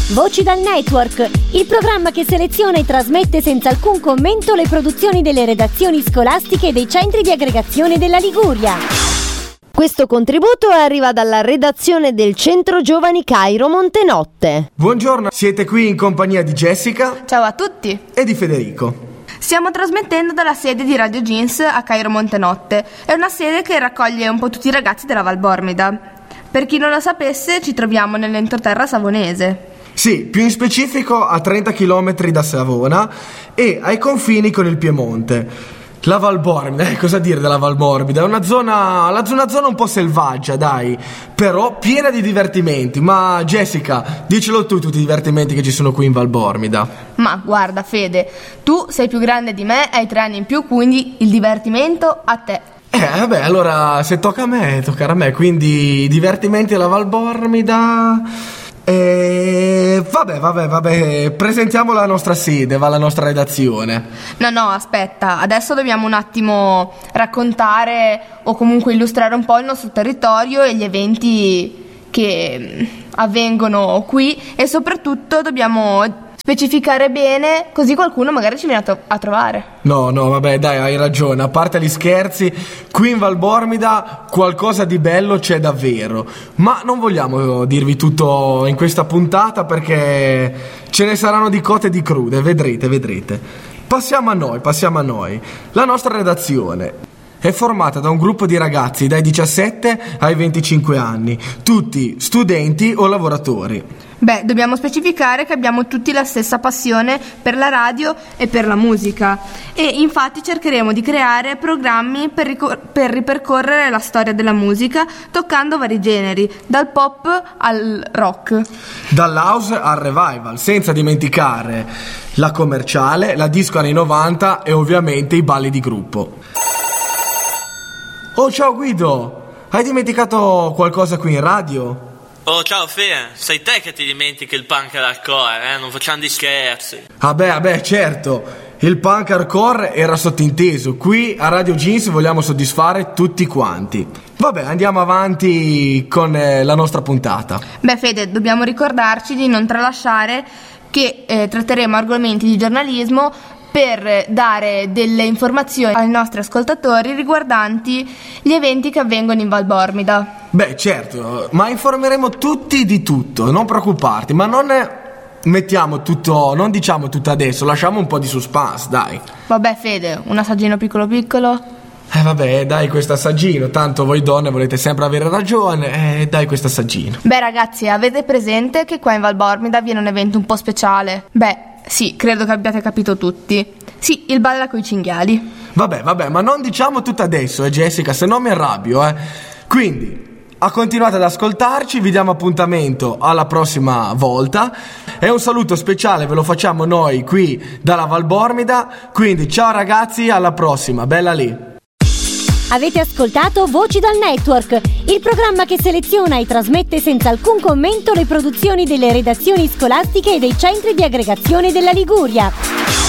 Voci dal Network, il programma che seleziona e trasmette senza alcun commento le produzioni delle redazioni scolastiche e dei centri di aggregazione della Liguria. Questo contributo arriva dalla redazione del Centro Giovani Cairo Montenotte. Buongiorno, siete qui in compagnia di Jessica. Ciao a tutti. E di Federico. Stiamo trasmettendo dalla sede di Radio Jeans a Cairo Montenotte. È una sede che raccoglie un po' tutti i ragazzi della Valbormida. Per chi non lo sapesse, ci troviamo nell'entroterra savonese. Sì, più in specifico a 30 km da Savona e ai confini con il Piemonte. La Valbormida, cosa dire della Valbormida? È una zona un po' selvaggia, dai, però piena di divertimenti. Ma Jessica, dicelo tu tutti i divertimenti che ci sono qui in Valbormida. Ma guarda Fede, tu sei più grande di me, hai 3 anni in più, quindi il divertimento a te. Vabbè, allora se tocca a me, toccherà a me. Quindi i divertimenti alla Valbormida. Vabbè, presentiamo la nostra sede, la nostra redazione. No, aspetta, adesso dobbiamo un attimo raccontare o comunque illustrare un po' il nostro territorio e gli eventi che avvengono qui e soprattutto dobbiamo specificare bene, così qualcuno magari ci viene a trovare. No, vabbè, dai, hai ragione. A parte gli scherzi, qui in Valbormida qualcosa di bello c'è davvero. Ma non vogliamo dirvi tutto in questa puntata perché ce ne saranno di cotte e di crude, vedrete. Passiamo a noi. La nostra redazione è formata da un gruppo di ragazzi dai 17 ai 25 anni, tutti studenti o lavoratori. Beh, dobbiamo specificare che abbiamo tutti la stessa passione per la radio e per la musica e infatti cercheremo di creare programmi per ripercorrere la storia della musica toccando vari generi, dal pop al rock. Dall'house al revival, senza dimenticare la commerciale, la disco anni 90 e ovviamente i balli di gruppo. Oh, ciao Guido, hai dimenticato qualcosa qui in radio? Oh, ciao Fede, sei te che ti dimentichi il punk hardcore, non facciamo di scherzi. Vabbè, certo, il punk hardcore era sottinteso, qui a Radio Jeans vogliamo soddisfare tutti quanti. Vabbè, andiamo avanti con la nostra puntata. Beh Fede, dobbiamo ricordarci di non tralasciare che tratteremo argomenti di giornalismo per dare delle informazioni ai nostri ascoltatori riguardanti gli eventi che avvengono in Valbormida. Beh, certo, ma informeremo tutti di tutto, non preoccuparti, ma non diciamo tutto adesso, lasciamo un po' di suspense, dai. Vabbè Fede, un assaggino piccolo. Vabbè, dai questo assaggino, tanto voi donne volete sempre avere ragione, dai questo assaggino. Beh ragazzi, avete presente che qua in Valbormida viene un evento un po' speciale? Beh, sì, credo che abbiate capito tutti. Sì, il balla coi cinghiali. Vabbè, ma non diciamo tutto adesso, Jessica, se no mi arrabbio, Quindi, continuate ad ascoltarci, vi diamo appuntamento alla prossima volta. E un saluto speciale ve lo facciamo noi qui dalla Valbormida. Quindi, ciao ragazzi, alla prossima, bella lì. Avete ascoltato Voci dal Network, il programma che seleziona e trasmette senza alcun commento le produzioni delle redazioni scolastiche e dei centri di aggregazione della Liguria.